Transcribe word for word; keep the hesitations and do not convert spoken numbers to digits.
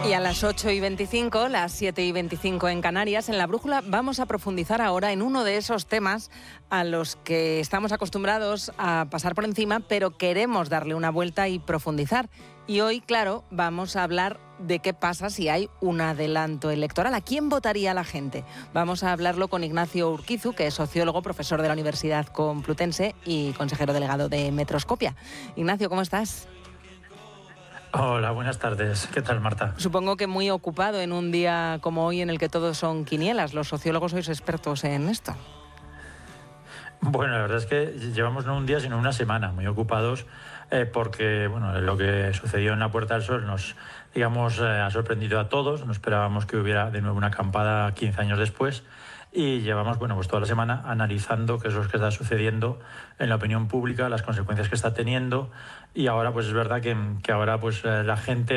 Y a las ocho y veinticinco, las siete y veinticinco en Canarias, en La Brújula vamos a profundizar ahora en uno de esos temas a los que estamos acostumbrados a pasar por encima, pero queremos darle una vuelta y profundizar. Y hoy, claro, vamos a hablar de qué pasa si hay un adelanto electoral. ¿A quién votaría la gente? Vamos a hablarlo con Ignacio Urquizu, que es sociólogo, profesor de la Universidad Complutense y consejero delegado de Metroscopia. Ignacio, ¿cómo estás? Hola, buenas tardes. ¿Qué tal, Marta? Supongo que muy ocupado en un día como hoy en el que todos son quinielas. Los sociólogos sois expertos en esto. Bueno, la verdad es que llevamos no un día, sino una semana muy ocupados eh, porque bueno, lo que sucedió en la Puerta del Sol nos, digamos, eh, ha sorprendido a todos. No esperábamos que hubiera de nuevo una acampada quince años después. Y llevamos, bueno, pues toda la semana analizando qué es lo que está sucediendo en la opinión pública, las consecuencias que está teniendo. Y ahora, pues es verdad que, que ahora pues la gente